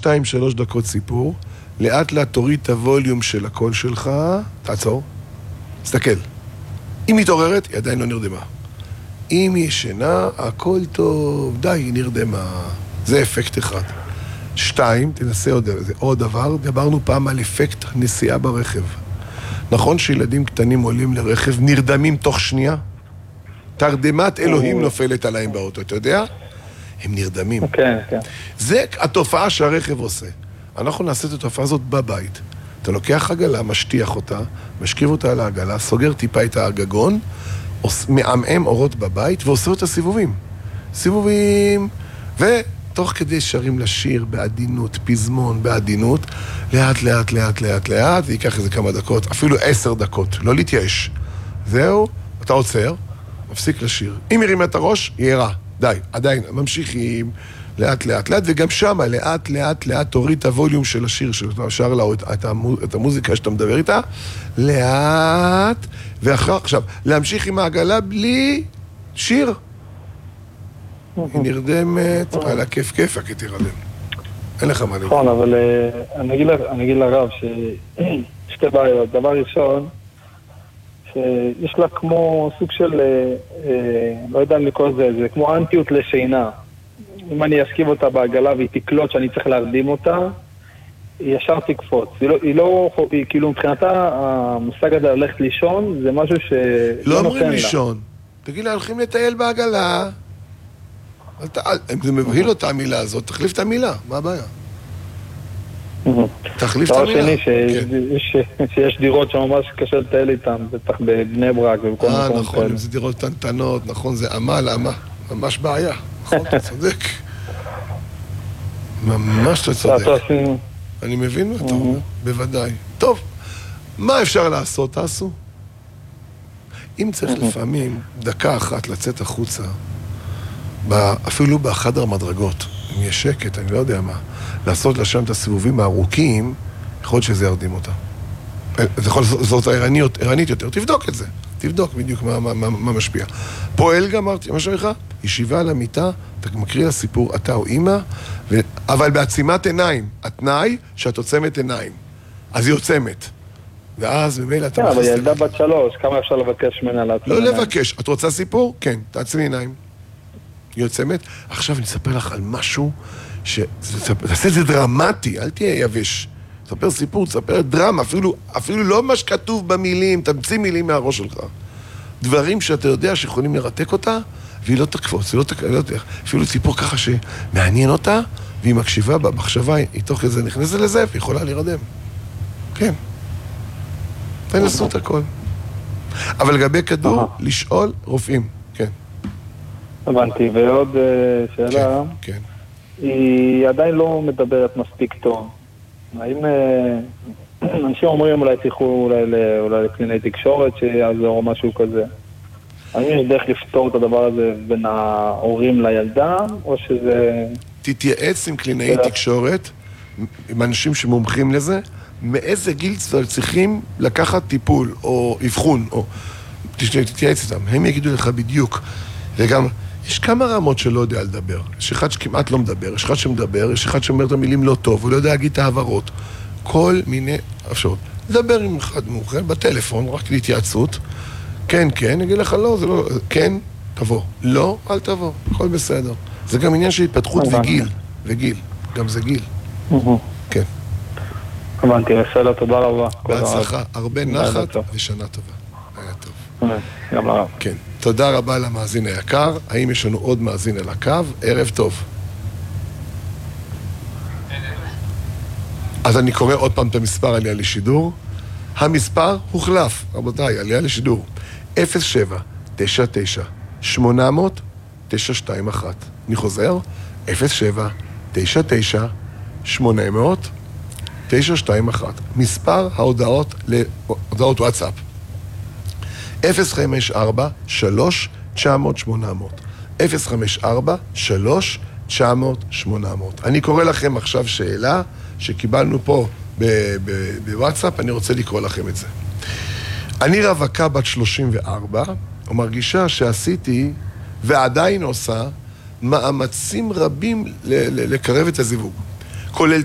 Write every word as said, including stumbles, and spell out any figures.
שתיים, שלוש דקות סיפור, לאט לאט תוריד את הווליום של הקול שלך, תעצור, תסתכל. אם היא מתעוררת, היא עדיין לא נרדמה. אם היא ישנה, הכל טוב, די, היא נרדמה. זה אפקט אחד. שתיים, תנסה עוד, עוד דבר, דיברנו פעם על אפקט נסיעה ברכב. נכון שילדים קטנים עולים לרכב, נרדמים תוך שנייה? תרדמת אלוהים נופלת עליהם באוטו, אתה יודע? הם נרדמים. כן, כן. זה התופעה שהרכב עושה. אנחנו נעשה את התופעה הזאת בבית. אתה לוקח עגלה, משטיח אותה, משכיב אותה על העגלה, סוגר טיפה את הגגון, מעמעם אורות בבית ועושה אותה סיבובים. סיבובים, ותוך כדי שרים לשיר בעדינות, פזמון בעדינות, לאט לאט לאט לאט לאט, ויקח איזה כמה דקות, אפילו עשר דקות, לא להתייאש. זהו, אתה עוצר, מפסיק לשיר. אם ירים את הראש, יהיה רע. די, עדיין, ממשיכים לאט לאט לאט, וגם שמה לאט לאט לאט תוריד את הווליום של השיר שאתה שר לה, את, המוז... את המוזיקה שאתה מדבר איתה, לאט, ואחר, עכשיו, להמשיך עם העגלה בלי שיר. היא נרדמת, על הכיף כיף, כי תירדם. אין לך מה להגיד. נכון, אבל אני אגיד לרב ששתי בעיות. דבר ראשון, שיש לה כמו סוג של, לא יודע אם לקרוא זה, זה כמו אנטיות לשינה. אם אני אשכיב אותה בעגלה והיא תקלוט שאני צריך להרדים אותה, היא ישר תקפוץ. היא לא, היא לא, היא כאילו מבחינתה, המושג הזה ללכת לישון, זה משהו שלא נותן לה. לא אומרים לישון. תגיד לה, הולכים לטייל בעגלה. אם זה מבהיל אותה המילה הזאת, תחליף את המילה, מה הבעיה? תחליף את המילה. דבר שני, שיש דירות שממש קשה לטייל איתן, בטח בבני ברק ובכל מקום. אה, נכון, אם זה דירות קטנטנות, נכון, זה עמל, עמה, ממש בעיה. נכון, אתה צודק. ממש אתה צודק. אני מבין מה אתה אומר, בוודאי. טוב, מה אפשר לעשות? תעשו. אם צריך לפעמים דקה אחת לצאת החוצה, אפילו באחד המדרגות, אם יש שקט, אני לא יודע מה, לעשות לשם את הסיבובים הארוכים, יכול להיות שזה ירדים אותה. זה יכול לעשות ערנית, ערנית יותר, תבדוק את זה. תבדוק בדיוק מה, מה, מה, מה משפיע. פועל גם, אמרתי, מה שלך? ישיבה על המיטה, אתה מקריא לסיפור, אתה או אמא, ו... אבל בעצימת עיניים. התנאי שאת עוצמת עיניים. אז היא עוצמת. ואז במילא אתה... כן, אבל ילדה בת שלוש, כמה אפשר לבקש ממנה לעצמי לא עיניים? לבקש. את רוצה סיפור? כן, תעצמי עיניים. היא עוצמת. עכשיו אני אספר לך על משהו ש... תעשה את זה דרמטי, אל תהיה יבש. תספר סיפור, תספר דרמה, אפילו, אפילו לא מה שכתוב במילים, תמציא מילים מהראש שלך. דברים שאתה יודע שיכולים לרתק אותה, והיא לא תקפוץ, היא לא תק... לא תק... אפילו סיפור ככה שמעניין אותה, והיא מקשיבה במחשבה, היא תוך כזה נכנסת לזה, והיא יכולה להירדם. כן. תנסו את הכל. אבל לגבי כדור, לשאול רופאים, כן. הבנתי, ועוד שאלה, כן, כן. היא עדיין לא מדברת מספיק טוב. האם אנשים אומרים אולי תלכו אולי לקלינאי תקשורת שיעזור או משהו כזה? האם יש דרך לפתור את הדבר הזה בין ההורים לילדה, או שזה... תתייעץ עם קלינאי תקשורת, עם אנשים שמומחים לזה, מאיזה גיל צריכים לקחת טיפול או אבחון, או תתייעץ איתם, הם יגידו לך בדיוק. וגם, יש כמה רמות שלא יודע לדבר. יש אחד שכמעט לא מדבר, יש אחד שמדבר, יש אחד שאומר את המילים לא טוב, הוא לא יודע להגיד את העברות. כל מיני אפשרות. לדבר עם אחד מומחה, בטלפון, רק להתייעצות. כן, כן, אגיד לך לא, זה לא... כן, תבוא. לא, אל תבוא. הכל בסדר. זה גם עניין של התפתחות וגיל. וגיל. גם זה גיל. כן. הבנתי, בסדר, תודה רבה. בהצלחה, הרבה נחת ושנה טובה. היה טוב. גם לרב. כן. תודה רבה למאזין היקר. האם יש לנו עוד מאזין על הקו? ערב טוב. אז אני קורא עוד פעם את המספר עלייה לשידור. המספר הוחלף, רבותיי, עלייה לשידור. אפס שבע תשע תשע שמונה אפס אפס תשע שתיים אחת. אני חוזר, אפס שבע תשע תשע שמונה אפס אפס תשע שתיים אחת. מספר ההודעות להודעות וואטסאפ. אפס חמש ארבע שלוש תשע אפס שמונה אפס. אפס חמש ארבע שלוש תשע אפס שמונה אפס. אני קורא לכם עכשיו שאלה שקיבלנו פה בוואטסאפ, אני רוצה לקרוא לכם את זה. אני רווקה בת שלושים וארבע, ומרגישה שעשיתי ועדיין עושה מאמצים רבים לקרב את הזיווג. כולל